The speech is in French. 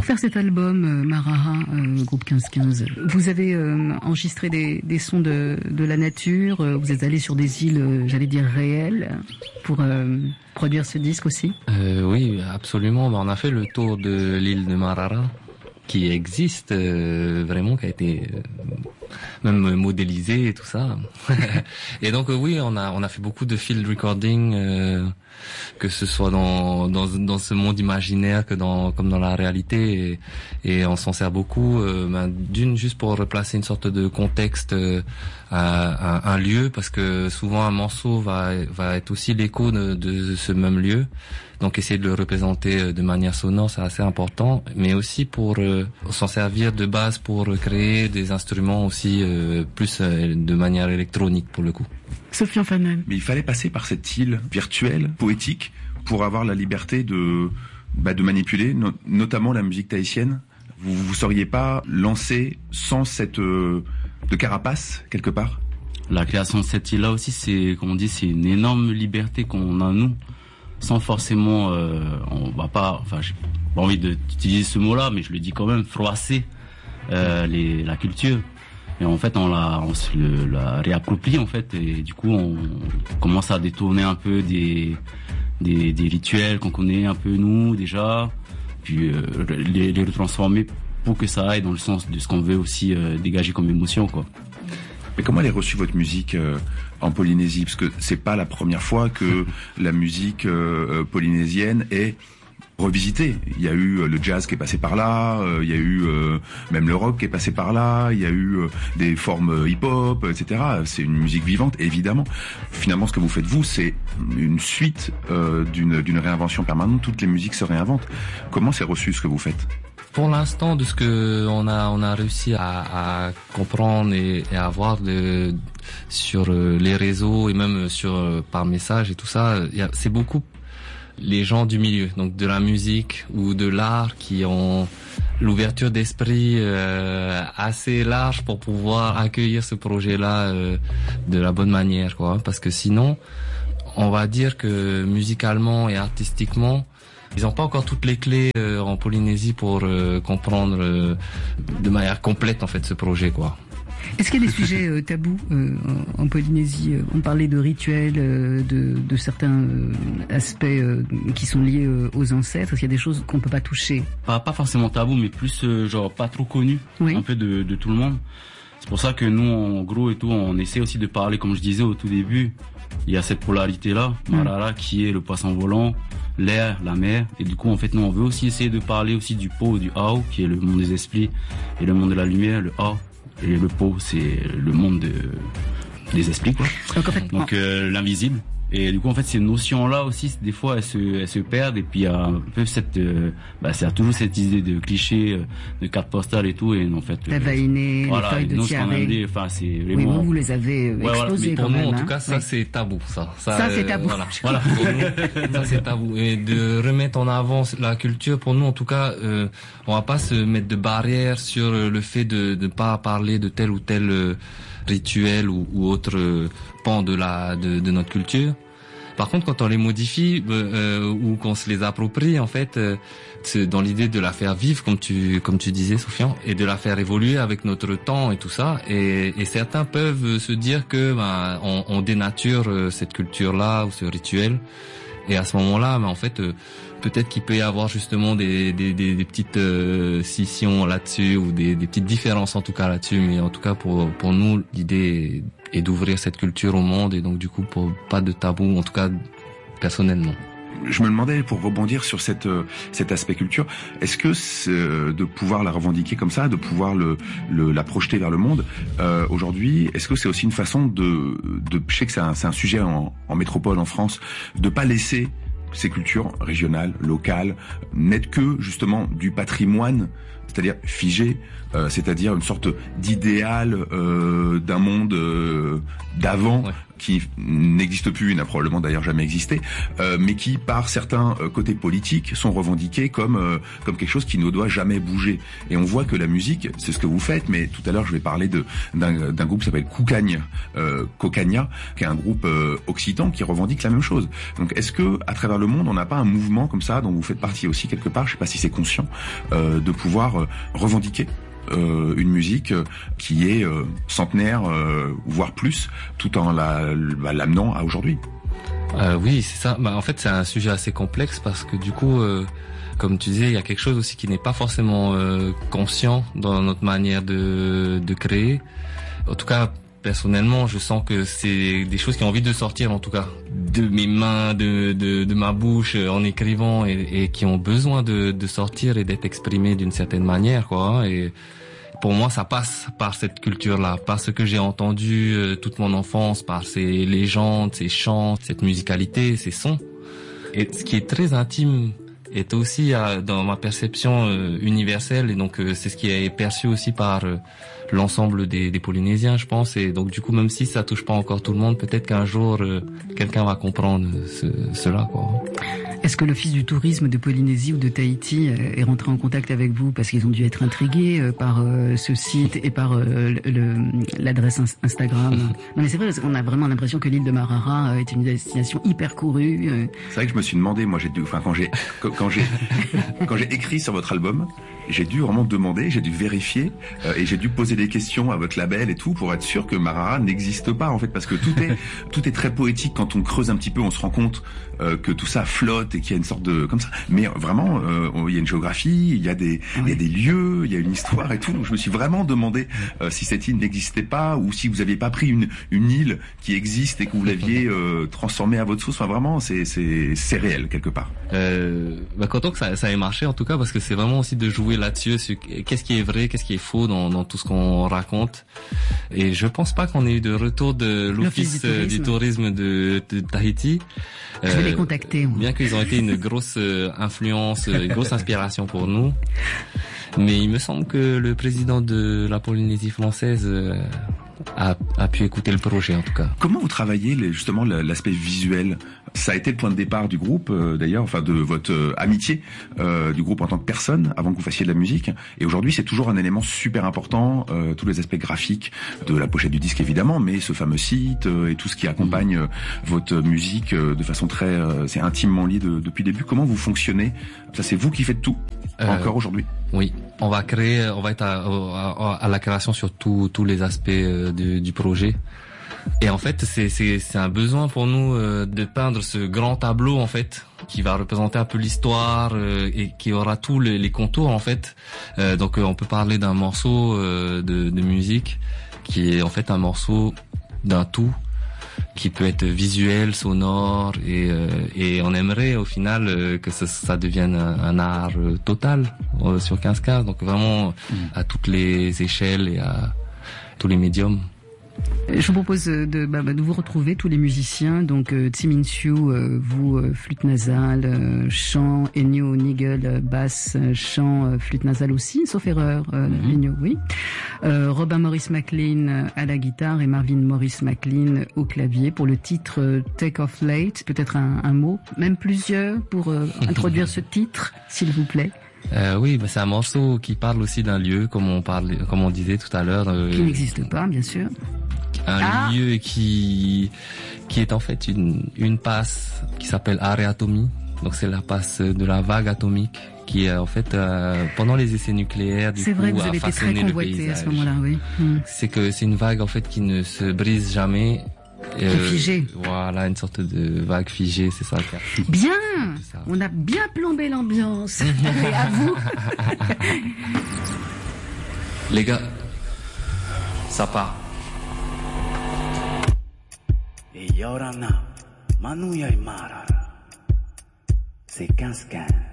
faire cet album, Marara, groupe 1515, vous avez enregistré des sons de la nature, vous êtes allé sur des îles, j'allais dire réelles, pour produire ce disque aussi? Oui, absolument. On a fait le tour de l'île de Marara, qui existe vraiment, qui a été même modélisé et tout ça. Et donc oui, on a fait beaucoup de field recording, que ce soit dans ce monde imaginaire comme dans la réalité, et on s'en sert beaucoup d'une juste pour replacer une sorte de contexte à un lieu, parce que souvent un morceau va être aussi l'écho de ce même lieu. Donc essayer de le représenter de manière sonore, c'est assez important, mais aussi pour s'en servir de base pour créer des instruments aussi plus de manière électronique pour le coup. Sofiane Fanel. Mais il fallait passer par cette île virtuelle, poétique, pour avoir la liberté de manipuler, notamment la musique tahitienne. Vous seriez pas lancé sans cette de carapace quelque part? La création de cette île-là aussi, c'est, comme on dit, c'est une énorme liberté qu'on a nous. Sans forcément, on va pas, enfin, j'ai pas envie d'utiliser ce mot-là, mais je le dis quand même, froisser la culture. Et en fait, on se la réapproprie en fait, et du coup, on commence à détourner un peu des rituels qu'on connaît un peu nous déjà, puis les retransformer pour que ça aille dans le sens de ce qu'on veut aussi dégager comme émotion, quoi. Mais comment elle est reçue votre musique en Polynésie? Parce que c'est pas la première fois que la musique polynésienne est revisitée. Il y a eu le jazz qui est passé par là, il y a eu même le rock qui est passé par là, il y a eu des formes hip-hop, etc. C'est une musique vivante, évidemment. Finalement, ce que vous faites, vous, c'est une suite d'une réinvention permanente. Toutes les musiques se réinventent. Comment c'est reçu ce que vous faites? Pour l'instant, de ce que on a réussi à comprendre et à voir sur les réseaux et même par message et tout ça, c'est beaucoup les gens du milieu, donc de la musique ou de l'art, qui ont l'ouverture d'esprit assez large pour pouvoir accueillir ce projet-là de la bonne manière, quoi. Parce que sinon, on va dire que musicalement et artistiquement, ils n'ont pas encore toutes les clés en Polynésie pour comprendre de manière complète en fait ce projet, quoi. Est-ce qu'il y a des sujets tabous en Polynésie? On parlait de rituels, de certains aspects qui sont liés aux ancêtres. Est-ce qu'il y a des choses qu'on peut pas toucher? Pas forcément tabou, mais plus genre pas trop connu, oui, un peu de tout le monde. C'est pour ça que nous, en gros et tout, on essaie aussi de parler, comme je disais au tout début, il y a cette polarité-là, Marara, qui est le poisson volant, l'air, la mer, et du coup, en fait, nous, on veut aussi essayer de parler aussi du Po, du Ao, qui est le monde des esprits, et le monde de la lumière, le A, et le Po, c'est le monde des esprits, quoi. Donc, l'invisible. Et du coup, en fait, ces notions-là aussi, des fois, elles se perdent, et puis il y a un peu c'est toujours cette idée de cliché, de carte postale et tout, et en fait. La vainée, voilà, les feuilles de tiare. Enfin, c'est vraiment. Oui, vous les avez explosés, voilà. Mais pour quand nous, même, en tout cas, ça, c'est tabou, ça. Ça, c'est tabou. Voilà. Pour nous, ça, c'est tabou. Et de remettre en avant la culture, pour nous, en tout cas, on va pas se mettre de barrières sur le fait de ne pas parler de tel ou tel rituel ou autre pan de notre culture. Par contre, quand on les modifie ou qu'on se les approprie, en fait, c'est dans l'idée de la faire vivre, comme tu disais, Sofiane, et de la faire évoluer avec notre temps et tout ça. Et certains peuvent se dire que on dénature cette culture-là ou ce rituel. Et à ce moment-là, en fait, peut-être qu'il peut y avoir justement des petites scissions là-dessus, ou des petites différences en tout cas là-dessus. Mais en tout cas, pour nous, l'idée est d'ouvrir cette culture au monde, et donc du coup, pas de tabou, en tout cas personnellement. Je me demandais, pour rebondir sur cet aspect culture, est-ce que de pouvoir la revendiquer comme ça, de pouvoir la projeter vers le monde, aujourd'hui, est-ce que c'est aussi une façon je sais que c'est un sujet en métropole, en France, de pas laisser ces cultures régionales, locales, n'être que justement du patrimoine c'est-à-dire figé, c'est-à-dire une sorte d'idéal d'un monde d'avant qui n'existe plus, n'a probablement d'ailleurs jamais existé, mais qui par certains côtés politiques sont revendiqués comme quelque chose qui ne doit jamais bouger. Et on voit que la musique, c'est ce que vous faites, mais tout à l'heure je vais parler d'un groupe qui s'appelle Cocagna, qui est un groupe occitan qui revendique la même chose. Donc est-ce que à travers le monde on n'a pas un mouvement comme ça dont vous faites partie aussi quelque part, je sais pas si c'est conscient, de pouvoir revendiquer une musique qui est centenaire, voire plus, tout en l'amenant à aujourd'hui. Oui, c'est ça. En fait, c'est un sujet assez complexe parce que du coup, comme tu disais, il y a quelque chose aussi qui n'est pas forcément conscient dans notre manière de créer. En tout cas, personnellement, je sens que c'est des choses qui ont envie de sortir, en tout cas, de mes mains, de ma bouche en écrivant et qui ont besoin de sortir et d'être exprimées d'une certaine manière, quoi. Et pour moi, ça passe par cette culture-là, par ce que j'ai entendu toute mon enfance, par ces légendes, ces chants, cette musicalité, ces sons. Et ce qui est très intime est aussi dans ma perception universelle, et donc c'est ce qui est perçu aussi par l'ensemble des Polynésiens, je pense. Et donc du coup, même si ça touche pas encore tout le monde, peut-être qu'un jour quelqu'un va comprendre cela, quoi. Est-ce que l'Office du tourisme de Polynésie ou de Tahiti est rentré en contact avec vous parce qu'ils ont dû être intrigués par ce site et par l'adresse Instagram? Non mais c'est vrai, on a vraiment l'impression que l'île de Marara est une destination hyper courue. C'est vrai que je me suis demandé, moi quand j'ai écrit sur votre album, j'ai dû vraiment demander, j'ai dû vérifier et j'ai dû poser des questions à votre label et tout pour être sûr que Marara n'existe pas en fait, parce que tout est très poétique. Quand on creuse un petit peu, on se rend compte que tout ça flotte et qu'il y a une sorte de comme ça. Mais vraiment, il y a une géographie, il y a des lieux, il y a une histoire et tout. Donc je me suis vraiment demandé si cette île n'existait pas ou si vous aviez pas pris une île qui existe et que vous l'aviez transformée à votre sauce. Enfin vraiment, c'est réel quelque part. Content que ça ait marché en tout cas, parce que c'est vraiment aussi de jouer là-dessus, sur qu'est-ce qui est vrai, qu'est-ce qui est faux dans tout ce qu'on raconte. Et je pense pas qu'on ait eu de retour de l'Office du tourisme de Tahiti. Je vais les contacter. Bien qu'ils ont été une grosse influence, une grosse inspiration pour nous. Mais il me semble que le président de la Polynésie française a pu écouter le projet en tout cas. Comment vous travaillez justement l'aspect visuel? Ça a été le point de départ du groupe d'ailleurs, enfin de votre amitié du groupe en tant que personne avant que vous fassiez de la musique. Et aujourd'hui c'est toujours un élément super important, tous les aspects graphiques de la pochette du disque évidemment, mais ce fameux site et tout ce qui accompagne votre musique de façon très c'est intimement lié depuis le début. Comment vous fonctionnez? Ça c'est vous qui faites tout encore aujourd'hui? Oui, on va être à la création sur tous les aspects du projet. Et en fait, c'est un besoin pour nous de peindre ce grand tableau en fait qui va représenter un peu l'histoire et qui aura tous les contours en fait. Donc on peut parler d'un morceau de musique qui est en fait un morceau d'un tout qui peut être visuel, sonore et on aimerait au final que ça devienne un art total sur 15 cases. Donc vraiment à toutes les échelles et à tous les médiums. Je vous propose de vous retrouver tous les musiciens, donc Tsimin Siu, vous flûte nasale, chant, Ennio Nigel basse, chant, flûte nasale aussi, sauf erreur, Ennio, oui. Robin Morris McLean à la guitare et Marvin Morris McLean au clavier pour le titre Take Off Late. Peut-être un mot, même plusieurs, pour introduire ce titre, s'il vous plaît. Oui, c'est un morceau qui parle aussi d'un lieu, comme on disait tout à l'heure. Qui n'existe pas, bien sûr. Un lieu qui est en fait une passe qui s'appelle Area Atomi. Donc c'est la passe de la vague atomique qui est en fait pendant les essais nucléaires du coup vrai, vous avez été très convoité à ce moment-là, oui. C'est une vague en fait qui ne se brise jamais. Figée. Voilà, une sorte de vague figée, c'est ça. Bien, ça. On a bien plombé l'ambiance. Et à vous. Les gars, ça part. Et Yorana, Manuyai Marara, c'est 15-15.